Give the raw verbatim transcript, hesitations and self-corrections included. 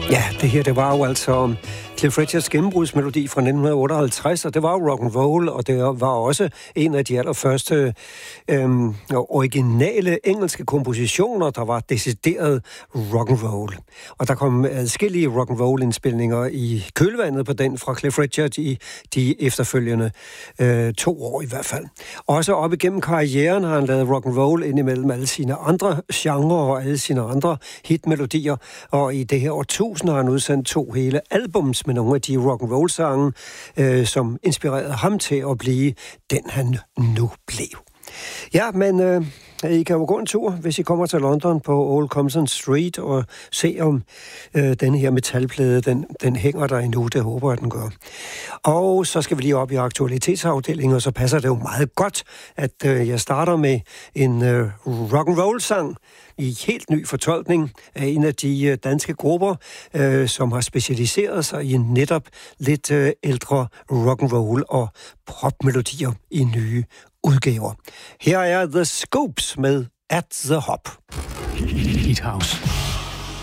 Ja, det her, det var jo altså Cliff Richards gennembrudsmelodi fra nitten otteoghalvtreds, og det var jo rock and roll, og det var også en af de allerførste øhm, originale engelske kompositioner, der var decideret rock and roll. Og der kom adskillige rock and roll indspilninger i kølvandet på den fra Cliff Richard i de efterfølgende øh, to år i hvert fald. Også op igennem karrieren har han lavet rock and roll indimellem alle sine andre genrer og alle sine andre hitmelodier, og i det her årtusind har han udsendt to hele albums med nogle af de rock and roll sange, øh, som inspirerede ham til at blive den, han nu blev. Ja, men øh, I kan jo gå en tur, hvis I kommer til London på Old Compton Street og se om øh, den her metalplade, den, den hænger der endnu, det håber jeg, den gør. Og så skal vi lige op i aktualitetsafdelingen, og så passer det jo meget godt, at øh, jeg starter med en øh, rock and roll sang i helt ny fortolkning af en af de øh, danske grupper, øh, som har specialiseret sig i netop lidt øh, ældre rock and roll og popmelodier i nye udgaver. Her er The Scoops med At The Hop. Hit House.